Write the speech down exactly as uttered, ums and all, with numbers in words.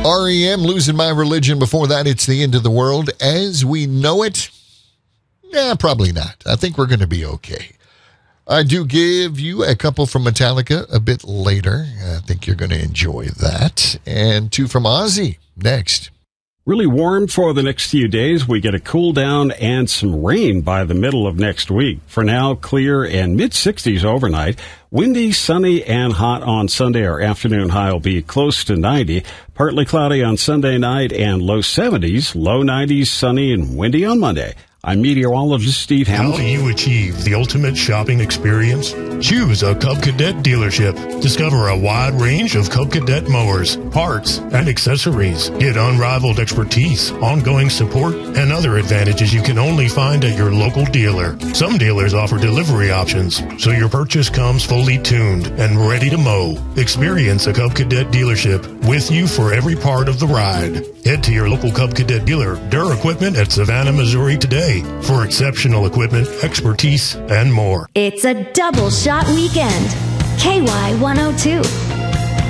R E M, Losing My Religion. Before that, It's the End of the World as We Know It. Nah, probably not. I think we're going to be okay. I do give you a couple from Metallica a bit later. I think you're going to enjoy that. And two from Ozzy next. Really warm for the next few days. We get a cool down and some rain by the middle of next week. For now, clear and mid sixties overnight. Windy, sunny, and hot on Sunday. Our afternoon high will be close to ninety. Partly cloudy on Sunday night and low seventies. Low nineties, sunny, and windy on Monday. I'm meteorologist Steve Hamilton. How do you achieve the ultimate shopping experience? Choose a Cub Cadet dealership. Discover a wide range of Cub Cadet mowers, parts, and accessories. Get unrivaled expertise, ongoing support, and other advantages you can only find at your local dealer. Some dealers offer delivery options, so your purchase comes fully tuned and ready to mow. Experience a Cub Cadet dealership with you for every part of the ride. Head to your local Cub Cadet dealer, Durr Equipment at Savannah, Missouri today for exceptional equipment, expertise, and more. It's a double shot weekend. K Y one oh two.